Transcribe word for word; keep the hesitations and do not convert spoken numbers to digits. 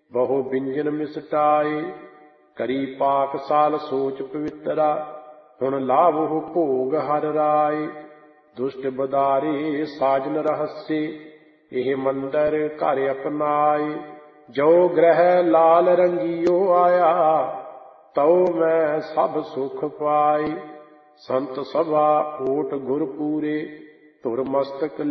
ਬਹੁ ਬਿੰਜਨ ਮਿਸਟਾਏ। ਕਰੀ ਪਾਕਸਾਲ ਸੋਚ ਪਵਿੱਤਰਾ, ਹੁਣ ਲਾਵਹੁ ਭੋਗ ਹਰ ਰਾਏ। ਦੁਸ਼ਟ ਬਦਾਰੇ ਸਾਜਨ ਰਹੱਸੇ, ਇਹ ਮੰਦਰ ਘਰ ਅਪਨਾਏ। ਜੋ ਗ੍ਰਹਿ ਲਾਲ ਰੰਗੀਓ ਆਇਆ, ਤਉ ਮੈਂ ਸਭ ਸੁਖ ਪਾਏ। ਸੰਤ ਸਭਾ ਓਟ ਗੁਰ ਪੂਰੇ, ਧੁਰ ਮਸਤਕ